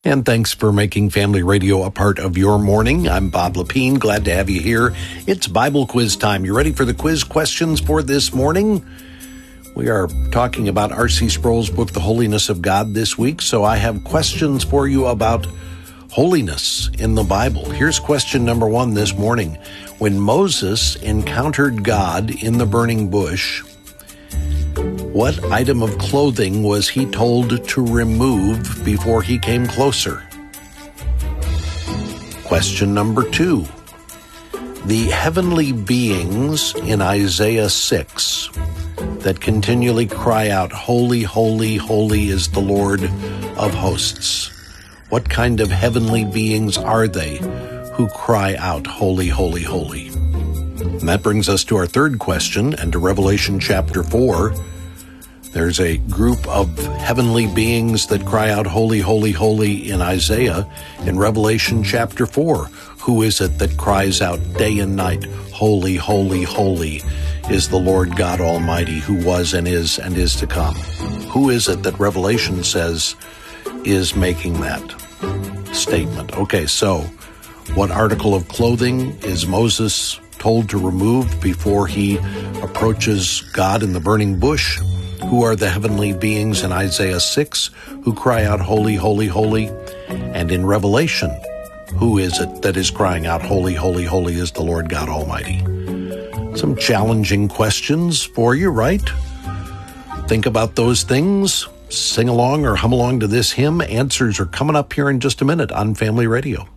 And thanks for making Family Radio a part of your morning. I'm Bob Lepine. Glad to have you here. It's Bible quiz time. You ready for the quiz questions for this morning? We are talking about R.C. Sproul's book, The Holiness of God, this week. So I have questions for you about holiness in the Bible. Here's question number 1 this morning. When Moses encountered God in the burning bush, what item of clothing was he told to remove before he came closer? Question number 2. The heavenly beings in Isaiah 6 that continually cry out, "Holy, holy, holy is the Lord of hosts." What kind of heavenly beings are they who cry out, "Holy, holy, holy"? And that brings us to our third question and to Revelation chapter 4. There's a group of heavenly beings that cry out, "Holy, holy, holy" in Isaiah. In Revelation chapter 4, who is it that cries out day and night, "Holy, holy, holy is the Lord God Almighty, who was and is to come"? Who is it that Revelation says is making that statement? Okay, so what article of clothing is Moses told to remove before he approaches God in the burning bush? Who are the heavenly beings in Isaiah 6 who cry out, "Holy, holy, holy"? And in Revelation, who is it that is crying out, "Holy, holy, holy is the Lord God Almighty"? Some challenging questions for you, right? Think about those things. Sing along or hum along to this hymn. Answers are coming up here in just a minute on Family Radio.